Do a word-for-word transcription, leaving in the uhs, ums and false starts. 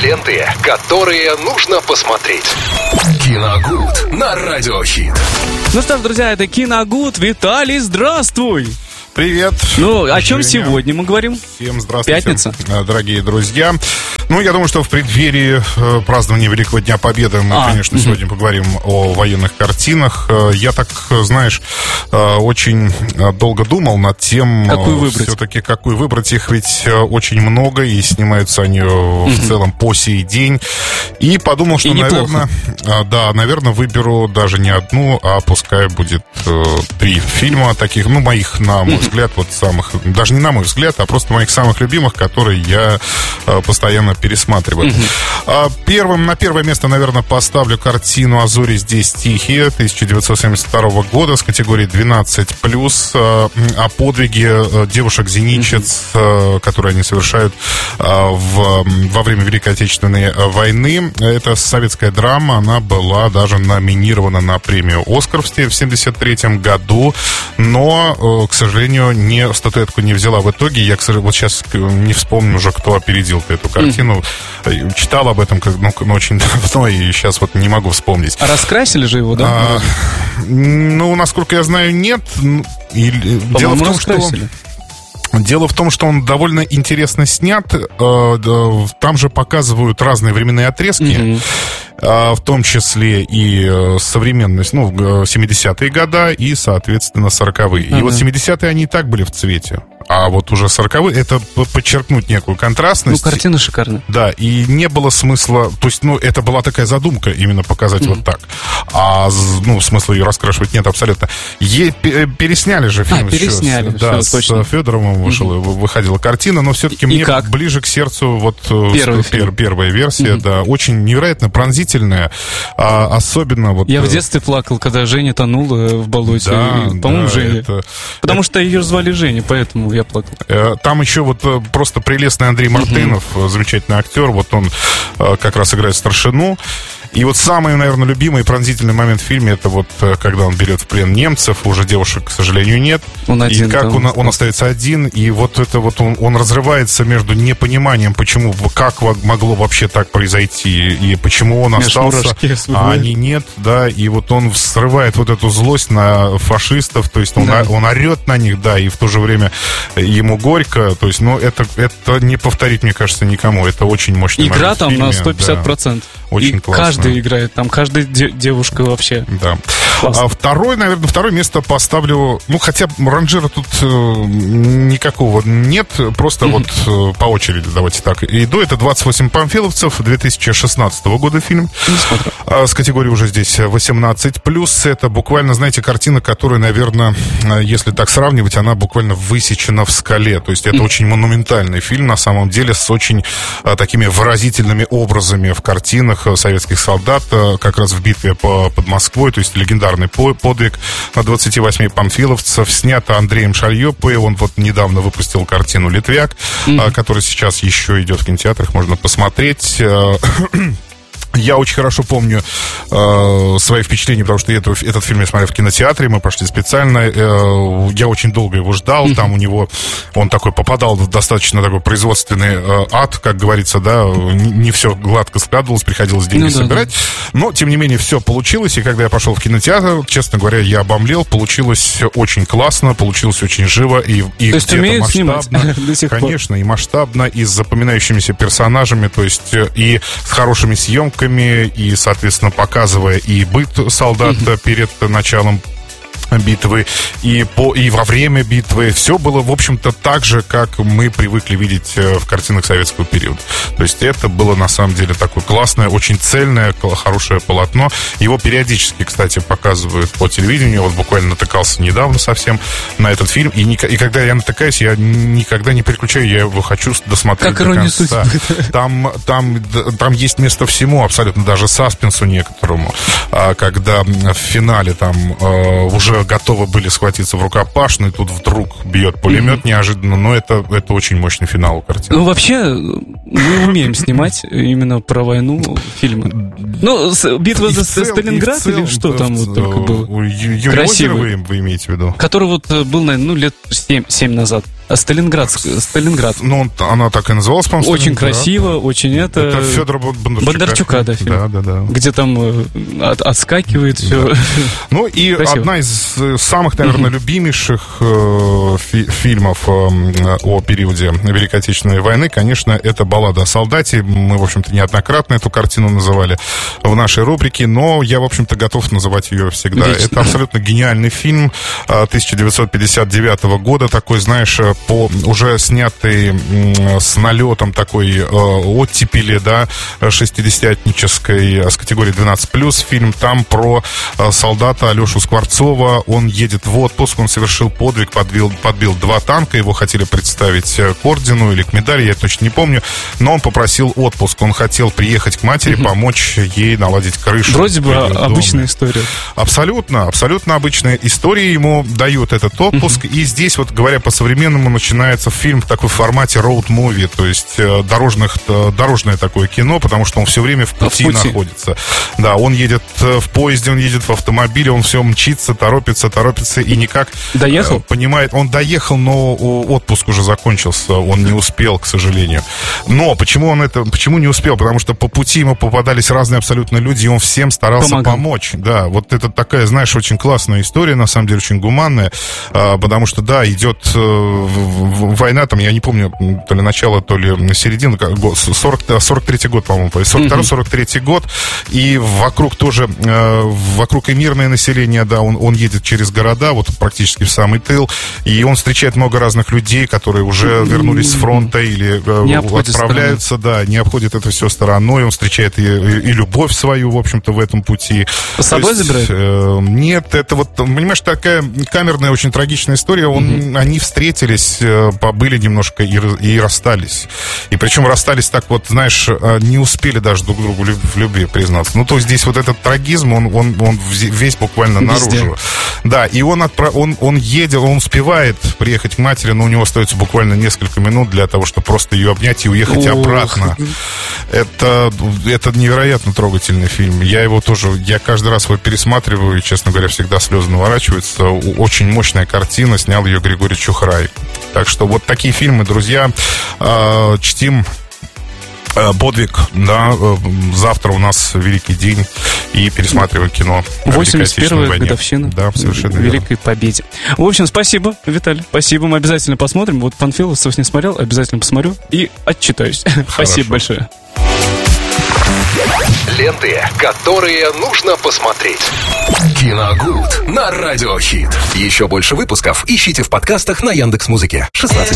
ленты, которые нужно посмотреть. Киногуд на Радиохит. Ну что ж, друзья, это Киногуд. Виталий, здравствуй! Привет. Ну, о чем Женя. Сегодня мы говорим? Всем здравствуйте. Пятница. Дорогие друзья. Ну, я думаю, что в преддверии э, празднования Великого Дня Победы мы, а, конечно, угу. сегодня поговорим о военных картинах. Э, я так, знаешь, э, очень долго думал над тем, какую выбрать? все-таки какую выбрать. Их ведь очень много, и снимаются они угу. в целом по сей день. И подумал, что, и наверное, э, да, наверное, выберу даже не одну, а пускай будет э, три фильма таких, ну, моих, на мой взгляд, вот самых, даже не на мой взгляд, а просто моих самых любимых, которые я э, постоянно пересматриваю. Uh-huh. Первым, на первое место, наверное, поставлю картину «А зори здесь тихие» тысяча девятьсот семьдесят второго года с категории двенадцать плюс, о подвиге девушек-зенитчиц, uh-huh. которые они совершают в, во время Великой Отечественной войны. Это советская драма, она была даже номинирована на премию «Оскар» в семьдесят третьем году, но, к сожалению, не, статуэтку не взяла в итоге. Я, к сожалению, вот сейчас не вспомню уже, кто опередил эту картину. Mm. Читал об этом ну, ну, очень давно, и сейчас вот не могу вспомнить. А раскрасили же его, да? А, ну, насколько я знаю, нет. И, дело в том, раскрасили. что... Дело в том, что он довольно интересно снят. Там же показывают разные временные отрезки. Mm-hmm. В том числе и современность, ну, семидесятые годы и, соответственно, сороковые. Mm-hmm. И вот семидесятые они и так были в цвете. А вот уже сороковые, это подчеркнуть некую контрастность. Ну, картина шикарная. Да, и не было смысла, то есть, ну, это была такая задумка, именно показать mm-hmm. вот так. А, ну, смысла ее раскрашивать нет абсолютно. Е- пересняли же фильм. А, пересняли, с, да, все, с точно. Федоровым вышел, mm-hmm. выходила картина, но все-таки и мне как? ближе к сердцу вот Первый пер- первая версия, mm-hmm. да, очень невероятно пронзительная, а, особенно вот... Я в детстве плакал, когда Женя тонула в болоте, да, и, по-моему, да, Женя. Это... Потому это... что ее звали Женя, поэтому я плакал. Там еще вот просто прелестный Андрей Мартынов, uh-huh. замечательный актер, вот он как раз играет старшину. И вот самый, наверное, любимый и пронзительный момент в фильме, это вот когда он берет в плен немцев, уже девушек, к сожалению, нет. Он один, и как он, он остается один, и вот это вот он, он разрывается между непониманием, почему, как могло вообще так произойти, и почему он остался, а они нет, да, и вот он срывает вот эту злость на фашистов, то есть он, да. он орет на них, да, и в то же время ему горько, то есть, ну, это, это не повторить, мне кажется, никому, это очень мощный момент. Игра там в фильме, на сто пятьдесят процентов. Да, очень и классно. Каждый играет, там каждая де- девушка вообще. Да. А второй, наверное, второе место поставлю, ну, хотя ранжира тут э, никакого нет, просто mm-hmm. вот э, по очереди, давайте так. Иду, это «двадцать восемь панфиловцев», две тысячи шестнадцатого года фильм. Mm-hmm. С категорией уже здесь восемнадцать плюс. Это буквально, знаете, картина, которая, наверное, если так сравнивать, она буквально высечена в скале. То есть это mm-hmm. очень монументальный фильм, на самом деле, с очень а, такими выразительными образами в картинах советских солдат, а, как раз в битве по, под Москвой, то есть легендарный по, подвиг на двадцати восьми панфиловцев, снято Андреем Шальёпой. Он вот недавно выпустил картину «Литвяк», mm-hmm. а, которая сейчас еще идет в кинотеатрах, можно посмотреть. Я очень хорошо помню э, свои впечатления, потому что это, этот фильм я смотрел в кинотеатре, мы пошли специально. Э, я очень долго его ждал. Mm-hmm. Там у него, он такой попадал в достаточно такой производственный э, ад, как говорится, да. Не, не все гладко складывалось, приходилось деньги ну, собирать. Да, да. Но, тем не менее, все получилось. И когда я пошел в кинотеатр, честно говоря, я обомлел. Получилось очень классно, получилось очень живо. И, и то есть умеют снимать до сих пор? Конечно, и масштабно, и с запоминающимися персонажами, то есть и с хорошими съемками, и, соответственно, показывая и быт солдат mm-hmm. перед началом битвы, и, по, и во время битвы. Все было, в общем-то, так же, как мы привыкли видеть в картинах советского периода. То есть это было, на самом деле, такое классное, очень цельное, хорошее полотно. Его периодически, кстати, показывают по телевидению. Я вот буквально натыкался недавно совсем на этот фильм. И, не, и когда я натыкаюсь, я никогда не переключаю, я его хочу досмотреть как до конца. Там, там, там есть место всему, абсолютно даже саспенсу некоторому. Когда в финале там уже готовы были схватиться в рукопашную, и тут вдруг бьет пулемет mm-hmm. неожиданно, но это, это очень мощный финал у картины. Ну, вообще, мы умеем снимать именно про войну фильмы. Ну, битва за Сталинград цел, или что там вот только было? Красивый. Вы, вы имеете в виду? Который вот был, наверное, ну, лет семь назад. Сталинград. Сталинград. Ну, она так и называлась, по-моему. Очень красиво, очень это... Это Федора Бондарчука. Бондарчука, да, фильм. Да, да, да. Где там от, отскакивает все. Да. Ну и красиво. Одна из самых, наверное, uh-huh. любимейших э, фи- фильмов э, о периоде Великой Отечественной войны, конечно, это «Баллада о солдате». Мы, в общем-то, неоднократно эту картину называли в нашей рубрике, но я, в общем-то, готов называть ее всегда. Вечно. Это абсолютно гениальный фильм тысяча девятьсот пятьдесят девятого года, такой, знаешь, по уже снятый с налетом такой э, оттепели, да, шестидесятнической с категории двенадцать плюс фильм. Там про э, солдата Алешу Скворцова. Он едет в отпуск, он совершил подвиг, подбил, подбил два танка, его хотели представить к ордену или к медали, я точно не помню, но он попросил отпуск. Он хотел приехать к матери, угу. помочь ей наладить крышу. Вроде бы обычная история. Абсолютно, абсолютно обычная история. Ему дают этот отпуск, угу. и здесь, вот говоря по-современному, начинается фильм в такой формате роуд-муви, то есть э, дорожных, э, дорожное такое кино, потому что он все время в пути, в пути находится. Да, он едет э, в поезде, он едет в автомобиле, он все мчится, торопится, торопится и никак... Доехал? Э, понимает, он доехал, но отпуск уже закончился, он не успел, к сожалению. Но почему он это, почему не успел? Потому что по пути ему попадались разные абсолютно люди, и он всем старался Помогал. помочь. Да, вот это такая, знаешь, очень классная история, на самом деле очень гуманная, э, потому что, да, идет... Э, война, там, я не помню, то ли начало, то ли середина, сорок, сорок третий год, по-моему, сорок второй сорок третий год, и вокруг тоже, э, вокруг и мирное население, да, он, он едет через города, вот практически в самый тыл, и он встречает много разных людей, которые уже вернулись с фронта или э, отправляются, стороны. да, не обходят это все стороной, он встречает и, и, и любовь свою, в общем-то, в этом пути. С собой забирает? Э, нет, это вот, понимаешь, такая камерная, очень трагичная история, он, mm-hmm. они встретились, побыли немножко и, и расстались. И причем расстались так вот, знаешь, не успели даже друг другу в любви признаться. Ну, то есть здесь вот этот трагизм, он, он, он весь буквально Везде. наружу. Да, и он, отправ... он, он едет, он успевает приехать к матери, но у него остается буквально несколько минут для того, чтобы просто ее обнять и уехать Ох. обратно. Это, это невероятно трогательный фильм. Я его тоже, я каждый раз его пересматриваю, и, честно говоря, всегда слезы наворачиваются. Очень мощная картина, снял ее Григорий Чухрай. Так что вот такие фильмы, друзья, э, чтим э, подвиг, да, э, завтра у нас великий день, и пересматриваем кино. восемьдесят первая годовщина да, совершенно Великой верно. Победе. В общем, спасибо, Виталий, спасибо, мы обязательно посмотрим. Вот Панфиловцев не смотрел, обязательно посмотрю и отчитаюсь. Спасибо большое. Ленты, которые нужно посмотреть. Киногуд на Радиохит. Еще больше выпусков ищите в подкастах на Яндекс.Музыке. шестнадцать